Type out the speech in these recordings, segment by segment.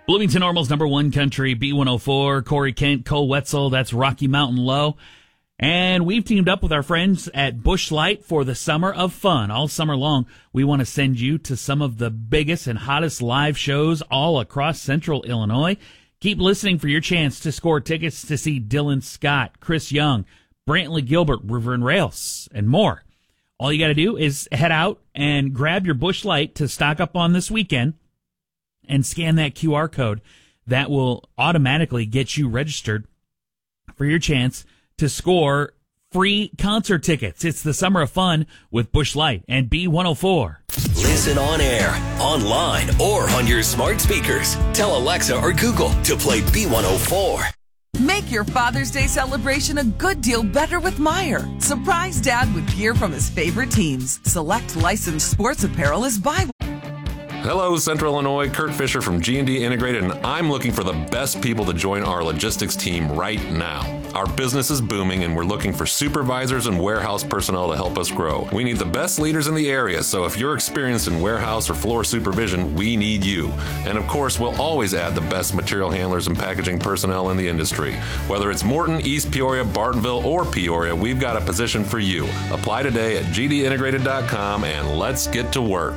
Bloomington Normal's number one country, B104, Corey Kent, Cole Wetzel, that's Rocky Mountain Low. And we've teamed up with our friends at Busch Light for the Summer of Fun. All summer long, we want to send you to some of the biggest and hottest live shows all across central Illinois. Keep listening for your chance to score tickets to see Dylan Scott, Chris Young, Brantley Gilbert, River and Rails, and more. All you got to do is head out and grab your Busch Light to stock up on this weekend and scan that QR code. That will automatically get you registered for your chance to score free concert tickets. It's the Summer of Fun with Busch Light and B104. Listen on air, online, or on your smart speakers. Tell Alexa or Google to play B104. Make your Father's Day celebration a good deal better with Meijer. Surprise Dad with gear from his favorite teams. Select licensed sports apparel is buy. Hello, Central Illinois. Kurt Fisher from G&D Integrated, and I'm looking for the best people to join our logistics team right now. Our business is booming, and we're looking for supervisors and warehouse personnel to help us grow. We need the best leaders in the area, so if you're experienced in warehouse or floor supervision, we need you. And of course, we'll always add the best material handlers and packaging personnel in the industry. Whether it's Morton, East Peoria, Bartonville, or Peoria, we've got a position for you. Apply today at gdintegrated.com, and let's get to work.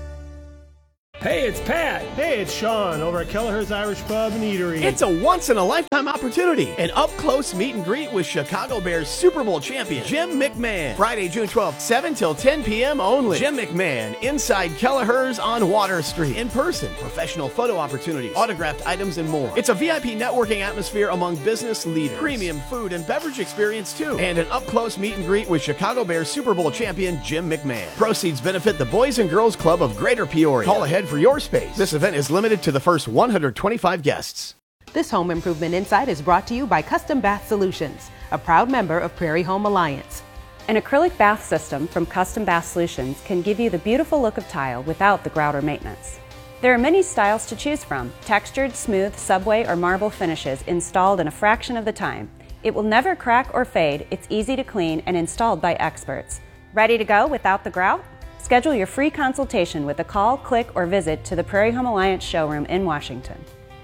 Hey, it's Pat. Hey, it's Sean over at Kelleher's Irish Pub and Eatery. It's a once-in-a-lifetime opportunity. An up-close meet and greet with Chicago Bears Super Bowl champion Jim McMahon. Friday, June 12th, 7 till 10 p.m. only. Jim McMahon, inside Kelleher's on Water Street. In person, professional photo opportunities, autographed items, and more. It's a VIP networking atmosphere among business leaders. Premium food and beverage experience, too. And an up-close meet and greet with Chicago Bears Super Bowl champion Jim McMahon. Proceeds benefit the Boys and Girls Club of Greater Peoria. Call ahead for your space. This event is limited to the first 125 guests. This Home Improvement Insight is brought to you by Custom Bath Solutions, a proud member of Prairie Home Alliance. An acrylic bath system from Custom Bath Solutions can give you the beautiful look of tile without the grout or maintenance. There are many styles to choose from, textured, smooth, subway, or marble finishes installed in a fraction of the time. It will never crack or fade, it's easy to clean and installed by experts. Ready to go without the grout? Schedule your free consultation with a call, click, or visit to the Prairie Home Alliance showroom in Washington.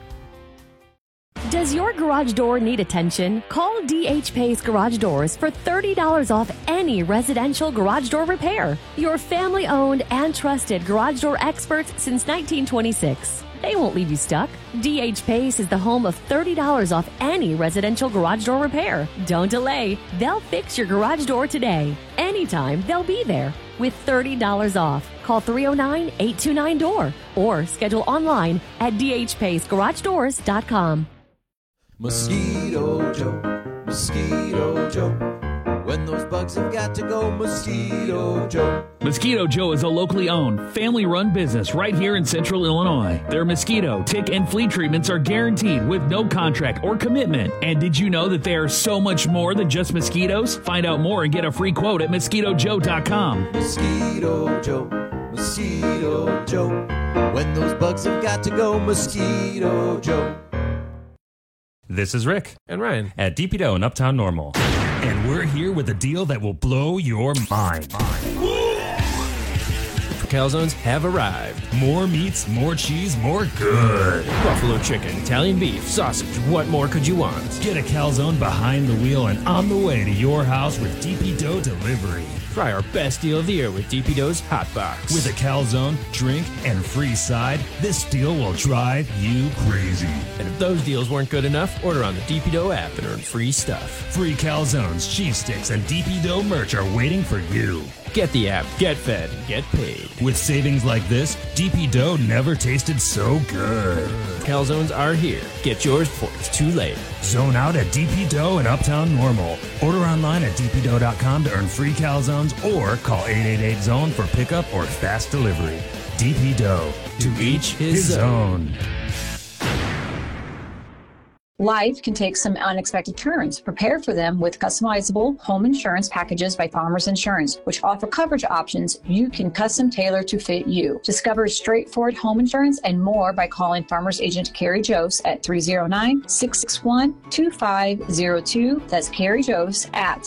Does your garage door need attention? Call DH Pace Garage Doors for $30 off any residential garage door repair. Your family-owned and trusted garage door experts since 1926. They won't leave you stuck. DH Pace is the home of $30 off any residential garage door repair. Don't delay. They'll fix your garage door today. Anytime, they'll be there with $30 off. Call 309-829-DOOR or schedule online at dhpacegaragedoors.com. Mosquito Joe, Mosquito Joe. When those bugs have got to go, Mosquito Joe. Mosquito Joe is a locally owned, family-run business right here in central Illinois. Their mosquito, tick, and flea treatments are guaranteed with no contract or commitment. And did you know that they are so much more than just mosquitoes? Find out more and get a free quote at mosquitojoe.com. Mosquito Joe, Mosquito Joe. When those bugs have got to go, Mosquito Joe. This is Rick and Ryan at DP Dough in Uptown Normal. And we're here with a deal that will blow your mind. Calzones have arrived. More meats, more cheese, more good. Buffalo chicken, Italian beef, sausage. What more could you want? Get a calzone behind the wheel and on the way to your house with DP Dough delivery. Try our best deal of the year with DP Dough's Hot Box. With a calzone, drink, and free side, this deal will drive you crazy. And if those deals weren't good enough, order on the DP Dough app and earn free stuff. Free calzones, cheese sticks, and DP Dough merch are waiting for you. Get the app, get fed, and get paid. With savings like this, DP Dough never tasted so good. Calzones are here. Get yours before it's too late. Zone out at DP Dough in Uptown Normal. Order online at dpdough.com to earn free calzones or call 888-ZONE for pickup or fast delivery. DP Dough. To each his own. Life can take some unexpected turns. Prepare for them with customizable home insurance packages by Farmers Insurance, which offer coverage options you can custom tailor to fit you. Discover straightforward home insurance and more by calling Farmers Agent Carrie Jose at 309-661-2502. That's Carrie Jose at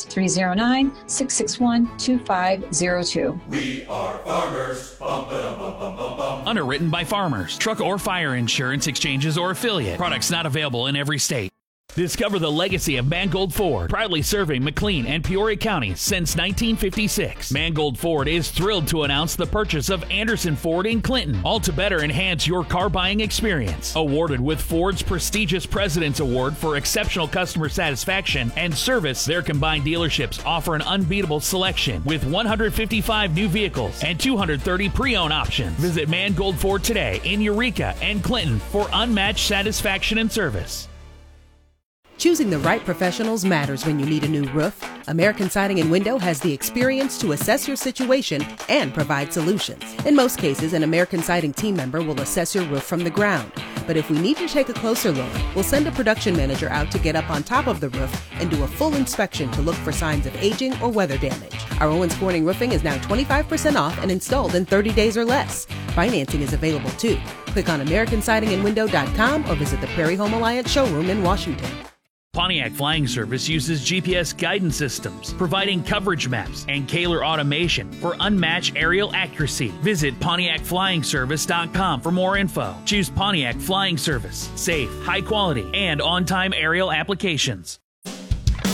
309-661-2502. We are farmers. Bum, ba-dum, bum, bum, bum, bum. Underwritten by Farmers. Truck or fire insurance exchanges or affiliate. Products not available in every state. Discover the legacy of Mangold Ford, proudly serving McLean and Peoria counties since 1956. Mangold Ford is thrilled to announce the purchase of Anderson Ford in Clinton, all to better enhance your car buying experience. Awarded with Ford's prestigious President's Award for exceptional customer satisfaction and service, their combined dealerships offer an unbeatable selection with 155 new vehicles and 230 pre-owned options. Visit Mangold Ford today in Eureka and Clinton for unmatched satisfaction and service. Choosing the right professionals matters when you need a new roof. American Siding and Window has the experience to assess your situation and provide solutions. In most cases, an American Siding team member will assess your roof from the ground. But if we need to take a closer look, we'll send a production manager out to get up on top of the roof and do a full inspection to look for signs of aging or weather damage. Our Owens Corning roofing is now 25% off and installed in 30 days or less. Financing is available too. Click on AmericanSidingandWindow.com or visit the Prairie Home Alliance showroom in Washington. Pontiac Flying Service uses GPS guidance systems, providing coverage maps and Kaler automation for unmatched aerial accuracy. Visit PontiacFlyingService.com for more info. Choose Pontiac Flying Service. Safe, high quality, and on-time aerial applications.